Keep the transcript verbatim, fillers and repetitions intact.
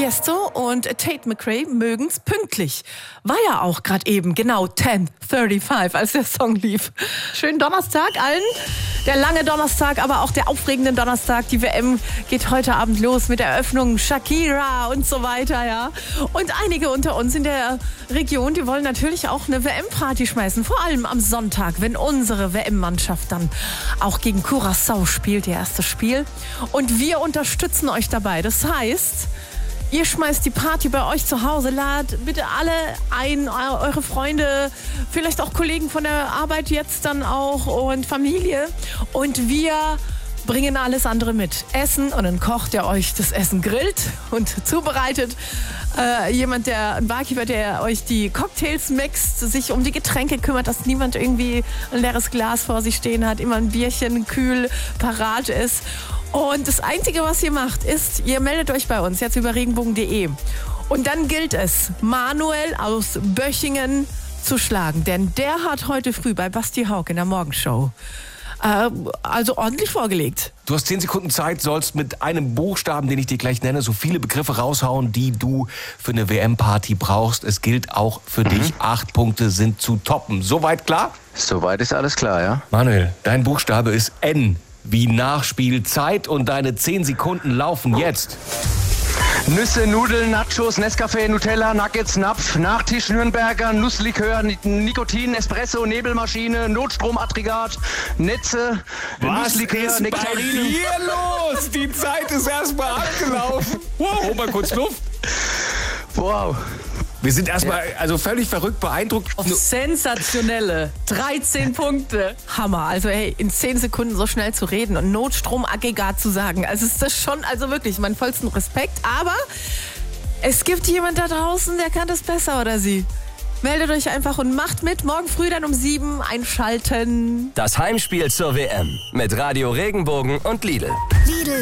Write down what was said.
Tiesto und Tate McRae mögen's pünktlich. War ja auch gerade eben genau zehn fünfundreißig, als der Song lief. Schönen Donnerstag allen. Der lange Donnerstag, aber auch der aufregende Donnerstag. Die W M geht heute Abend los mit Eröffnung, Shakira und so weiter, ja. Und einige unter uns in der Region, die wollen natürlich auch eine W M-Party schmeißen. Vor allem am Sonntag, wenn unsere W M-Mannschaft dann auch gegen Curaçao spielt, ihr erstes Spiel. Und wir unterstützen euch dabei. Das heißt, ihr schmeißt die Party bei euch zu Hause, ladet bitte alle ein, eure Freunde, vielleicht auch Kollegen von der Arbeit jetzt dann auch und Familie. Und wir bringen alles andere mit. Essen und ein Koch, der euch das Essen grillt und zubereitet. Äh, jemand, der, ein Barkeeper, der euch die Cocktails mixt, sich um die Getränke kümmert, dass niemand irgendwie ein leeres Glas vor sich stehen hat, immer ein Bierchen kühl parat ist. Und das Einzige, was ihr macht, ist, ihr meldet euch bei uns jetzt über regenbogen punkt de. Und dann gilt es, Manuel aus Böchingen zu schlagen. Denn der hat heute früh bei Basti Hauck in der Morgenshow äh, also ordentlich vorgelegt. Du hast zehn Sekunden Zeit, sollst mit einem Buchstaben, den ich dir gleich nenne, so viele Begriffe raushauen, die du für eine W M-Party brauchst. Es gilt auch für mhm. dich. Acht Punkte sind zu toppen. Soweit klar? Soweit ist alles klar, ja. Manuel, dein Buchstabe ist N. Wie Nachspielzeit und deine zehn Sekunden laufen jetzt. Nüsse, Nudeln, Nachos, Nescafé, Nutella, Nuggets, Napf, Nachtisch, Nürnberger, Nusslikör, Nikotin, Espresso, Nebelmaschine, Notstromaggregat, Netze, Was Nusslikör, ist Nektarinen. bei dir los? Die Zeit ist erstmal abgelaufen. Wow, hol mal kurz Luft. Wow. Wir sind erstmal also völlig verrückt, beeindruckt. Sensationelle dreizehn Punkte. Hammer. Also hey, in zehn Sekunden so schnell zu reden und Notstromaggregat zu sagen. Also ist das schon, also wirklich, meinen vollsten Respekt. Aber es gibt jemand da draußen, der kann das besser, oder sie? Meldet euch einfach und macht mit. Morgen früh dann um sieben einschalten. Das Heimspiel zur W M mit Radio Regenbogen und Lidl. Lidl